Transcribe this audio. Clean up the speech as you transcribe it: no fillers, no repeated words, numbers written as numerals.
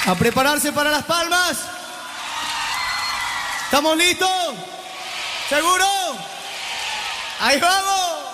A prepararse para las palmas. ¿Estamos listos? ¿Seguro? ¡Ahí vamos!